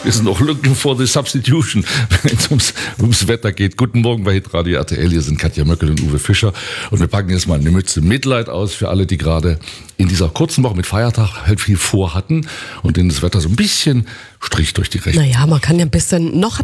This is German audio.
Wir sind auch looking for the substitution, wenn es ums Wetter geht. Guten Morgen bei Hitradio RTL. Hier sind Katja Möckel und Uwe Fischer. Und wir packen jetzt mal eine Mütze Mitleid aus für alle, die gerade in dieser kurzen Woche mit Feiertag halt viel vorhatten und denen das Wetter so ein bisschen Strich durch die Rechnung. Naja, man kann ja ein bisschen noch